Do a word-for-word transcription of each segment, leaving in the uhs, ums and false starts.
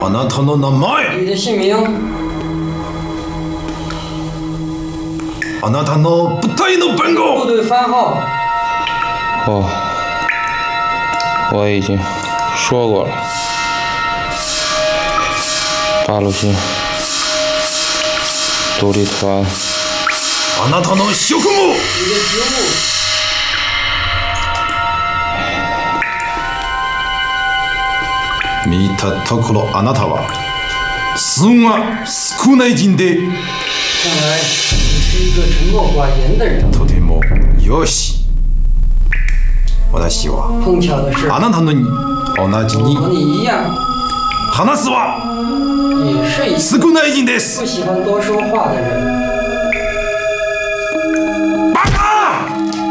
あなたの名前。 你的姓名。 あなたの部隊の番号。 部队番号。 哦，我已经说过了。八路军独立团。 あなたの職務。 你的职务。 見たところあなたは数が少ない人で看来你是一个沉默寡言的人。 とてもよし。私は碰巧的是， あなたの同じに和你一样， 話すは也是一个少ない人です。 不喜欢多说话的人。 バカ！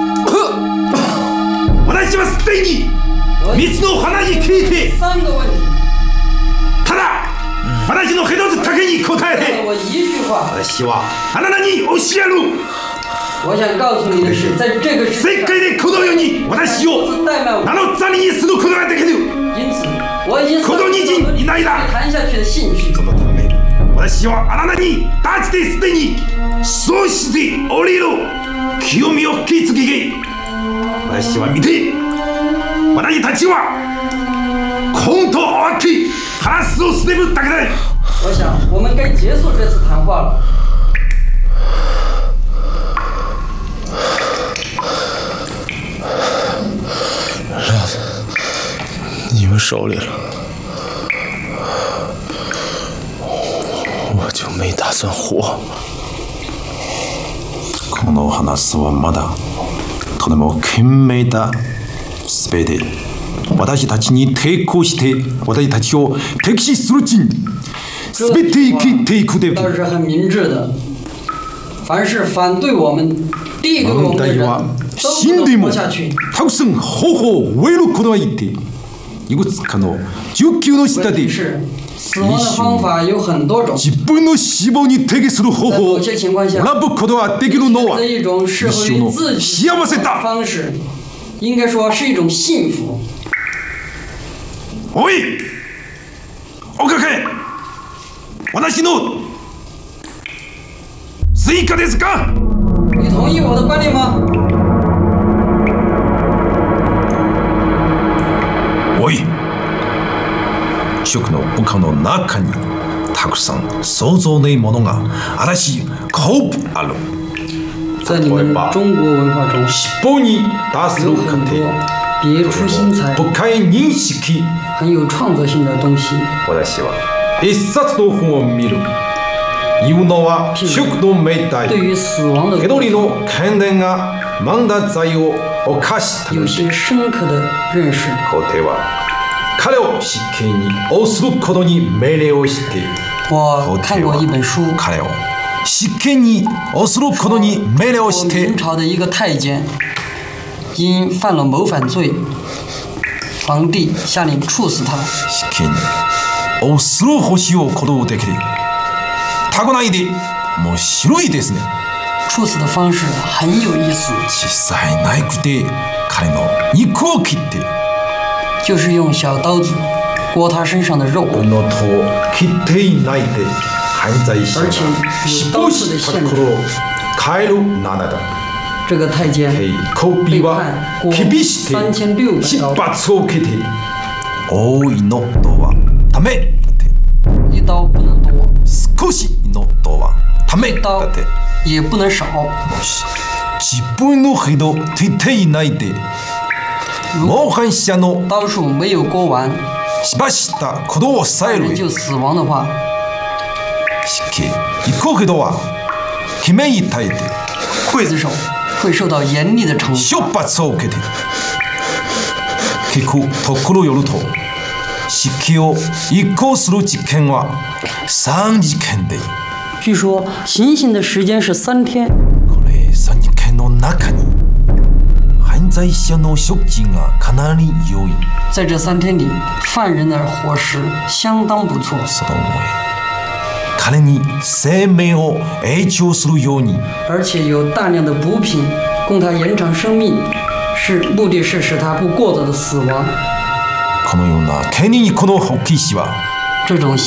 私はすでに三つの話聞いて、 三个问题。 ただ私の一つだけに答えて、 我一句话。 私はあなたに教える。 我想告诉你的是，在这个世界世界でこのように私を名の座にすることができる。 因此，我已經この二人いないだ。 談下去的興趣。 そのため私はあなたに立ちてすでにそうしておりる清みを引き継ぎ、私は見て私たちはコントを飽き話をするだけだ。 我想，我们该结束这次谈话了。 让你们手里了，我就没打算活。 この話はまだとても賢明だ。すべて私たちに抵抗して私たちを敵視する人すべて生きていくで。 倒是很明智的。凡是反对我们、敌对我们的人，都不能活下去。 たくさん方法を得ることがいて、いくつかの上級の下で死亡的方法有很多種。 自分の死亡に適する方法を選ぶことができるのは一生の幸せだ。 方式应该说是一種幸福。 おい、おかけ、私の追加ですか？ 你同意我的观点吗？ おい、職の部下の中にたくさん想像ないものが嵐こうある。 在你们中国文化中， 尻尾に出する過程、 別出心裁、 深い認識、 很有創造性的東西。 私は一冊の本を見る。言うのは職の命題。 对于死亡的手取りの関連が万田罪を犯した有些深刻的認識。 皇帝は彼を死刑に応することに命令をして、 我看過一本書， 彼を死刑に応することに命令をして、 明朝的一个太监因犯了谋反罪，皇帝下令處死他。 死刑に応する方針を行うできる。タコないで面白いですね。 處死的方式很有意思。 小さいナイフで彼の肉を切って、 就是用小刀子割他身上的肉。 この頭を切っていないで犯罪者が死亡した頃を変えるなのだ。 这个太监被は厳して執罰を受けて、多いのとはダメだって。 一刀不能多。 少しのとはダメだって。 也不能少。 もし自分の非道ついていないで謀反者の刀术没有割完， しばしたことをさえる就死亡的話， 死刑一個けどは決めに耐えて刽子手会受到严厉的惩処罚。 罰を受けて、聞くところよると死刑を一行する実験は三事件で、 据说行刑的时间是三天。 これ三事件の中に犯罪者の食事がかなり良い。 在这三天里，犯人的伙食相当不错。 その上彼に生命を延長するように、 而且有大量的补品供他延长生命，是目的是使他不过早的死亡。 このような権利にこの法規師は这种